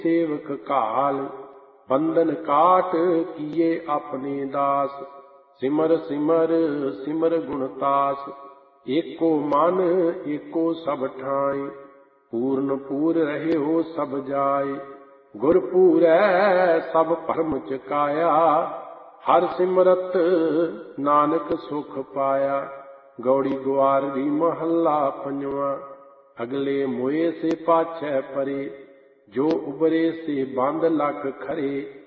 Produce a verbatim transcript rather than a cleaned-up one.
सेवक काल, बंधन काट किए अपने दास। सिमर सिमर सिमर गुणतास, एको मन एको सब ठाई। पूर्ण पूर रहे हो सब जाय, गुर पूरै सब भरम चकाया। हर सिमरत नानक सुख पाया। गौड़ी ग्वारडी महला पंजवा। अगले मोए से पाछै परे, जो उबरे से बंद लख खरे।